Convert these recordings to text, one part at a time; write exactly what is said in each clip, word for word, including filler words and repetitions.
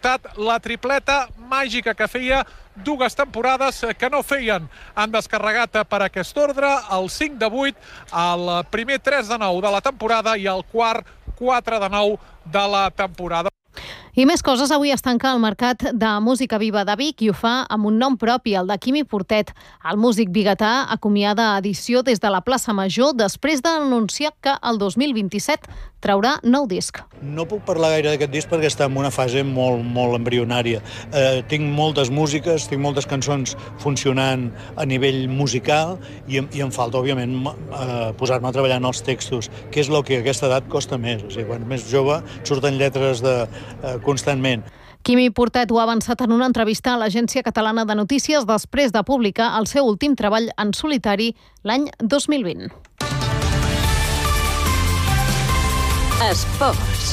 disputat la tripleta màgica que feia dues temporades que no feien. Han descarregat per aquest ordre el cinc de vuit, el primer tres de nou de la temporada i el quart quatre de nou de la temporada. I més coses, avui es tanca el Mercat de Música Viva de Vic i ho fa amb un nom propi, el de Quimi Portet. El músic biguetà acomiada edició des de la plaça Major després d'anunciar que el dos mil vint-i-set traurà nou disc. No puc parlar gaire d'aquest disc perquè està en una fase molt, molt embrionària. Eh, tinc moltes músiques, tinc moltes cançons funcionant a nivell musical i, i em falta, òbviament, eh, posar-me a treballar en els textos, que és el que a aquesta edat costa més. O sigui, quan més jove surten lletres de, eh, constantment. Quimi Portet ho ha avançat en una entrevista a l'Agència Catalana de Notícies després de publicar el seu últim treball en solitari l'any dos mil vint. Esports.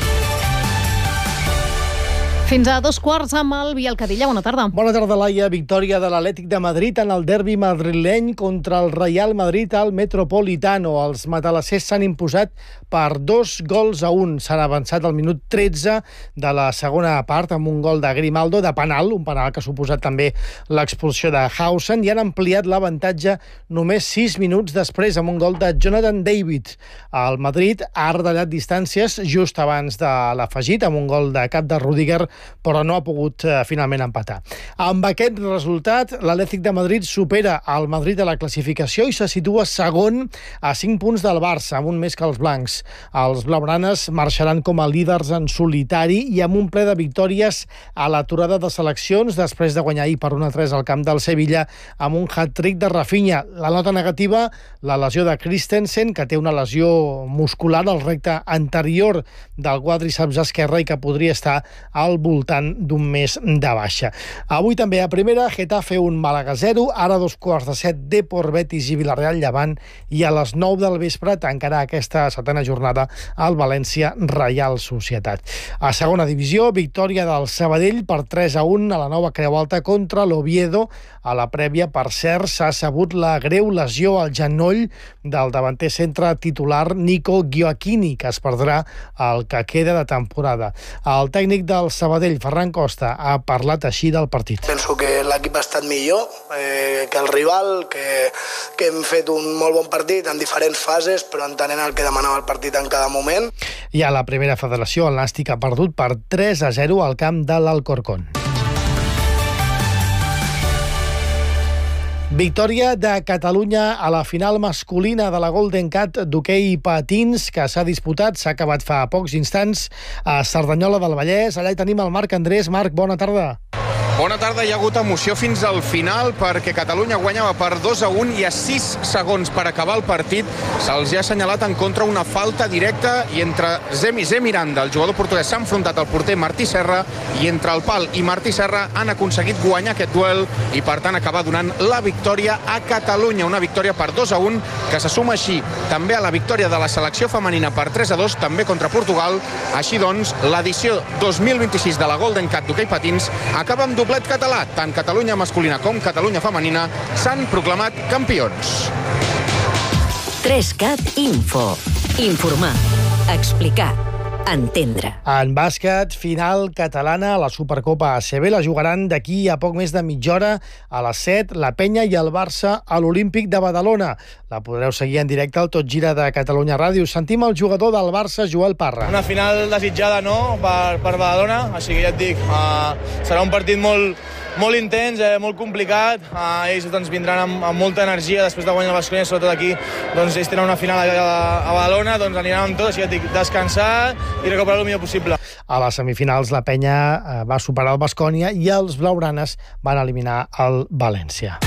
Fins a dos quarts amb el Biel Cadilla. Bona tarda. Bona tarda, Laia. Victòria de l'Atlètic de Madrid en el derbi madrileny contra el Real Madrid al Metropolitano. Els matalassers s'han imposat per dos gols a un. S'han avançat al minut tretze de la segona part amb un gol de Grimaldo de penal, un penal que ha suposat també l'expulsió de Hausen, i han ampliat l'avantatge només sis minuts després amb un gol de Jonathan David. El Madrid ha retallat distàncies just abans de l'afegit amb un gol de cap de Rudiger, però no ha pogut eh, finalment empatar. Amb aquest resultat, l'Atlètic de Madrid supera el Madrid a la classificació i se situa segon a cinc punts del Barça, amb un més que els blancs. Els blaugranes marxaran com a líders en solitari i amb un ple de victòries a l'aturada de seleccions després de guanyar ahir per un a tres al camp del Sevilla amb un hat-trick de Rafinha. La nota negativa, la lesió de Christensen, que té una lesió muscular al recte anterior del quàdriceps esquerre i que podria estar al voltant d'un mes de baixa. Avui també a primera, Getafe un, Màlaga zero, ara dos quarts de set, Depor, Betis i Villarreal Llevant, i a les nou del vespre tancarà aquesta setena jornada al València Reial Societat. A segona divisió, victòria del Sabadell per tres a un a la Nova Creu Alta contra l'Oviedo. A la prèvia, per cert, s'ha sabut la greu lesió al genoll del davanter centre titular Nico Gioacchini, que es perdrà el que queda de temporada. El tècnic del Sabadell, Ferran Costa, ha parlat així del partit. Penso que l'equip ha estat millor eh, que el rival, que, que hem fet un molt bon partit en diferents fases, però entenent el que demanava el partit en cada moment. I a la primera federació, el Nàstic ha perdut per tres a zero al camp de l'Alcorcón. Victòria de Catalunya a la final masculina de la Golden Cat d'hoquei patins que s'ha disputat, s'ha acabat fa pocs instants a Cerdanyola del Vallès. Allà hi tenim el Marc Andrés. Marc, bona tarda. Bona tarda, hi ha hagut emoció fins al final perquè Catalunya guanyava per dos a un i a sis segons per acabar el partit se'ls ha assenyalat en contra una falta directa i entre Zemi Zemiranda, el jugador portuguès, s'ha enfrontat al porter Martí Serra i entre el pal i Martí Serra han aconseguit guanyar aquest duel i per tant acabar donant la victòria a Catalunya, una victòria per dos a un que se suma així també a la victòria de la selecció femenina per tres a dos també contra Portugal. Així doncs, l'edició dos mil vint-i-sis de la Golden Cat d'hoquei patins acaba amb doblet català. Tant Catalunya masculina com Catalunya femenina s'han proclamat campions. tres cat Info. Informar. Explicar. Entendre. En bàsquet, final catalana a la Supercopa A C B. La jugaran d'aquí a poc més de mitja hora a les set, la Penya i el Barça a l'Olímpic de Badalona. La podreu seguir en directe al Tot Gira de Catalunya Ràdio. Sentim el jugador del Barça, Joel Parra. Una final desitjada, no?, per, per Badalona, així que ja et dic, uh, serà un partit molt, molt intens, eh, molt complicat. Uh, ells doncs, vindran amb, amb molta energia després de guanyar el Baskonia, sobretot aquí. Doncs ells tenen una final a, a, a Badalona, doncs aniran amb tot, així que et dic, descansar i recuperar el millor possible. A les semifinals la Penya eh, va superar el Baskonia i els blaugranes van eliminar el València.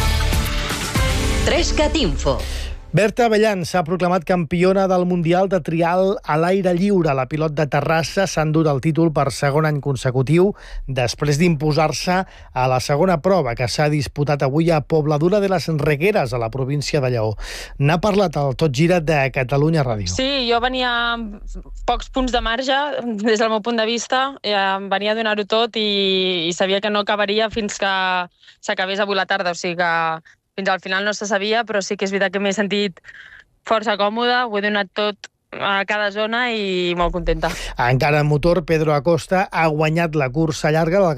tres cat Info. Berta Avellán s'ha proclamat campiona del Mundial de Trial a l'aire lliure. La pilot de Terrassa s'ha endut el títol per segon any consecutiu després d'imposar-se a la segona prova que s'ha disputat avui a Pobladura de les Regueres, a la província de Lleó. N'ha parlat al Tot Gira de Catalunya Ràdio. Sí, jo venia amb pocs punts de marge des del meu punt de vista. Em venia a donar-ho tot i, i sabia que no acabaria fins que s'acabés avui la tarda. O sigui que fins al final no se sabia, però sí que és veritat que m'he sentit força còmoda, ho he donat tot a cada zona i molt contenta. Encara en motor, Pedro Acosta ha guanyat la cursa llarga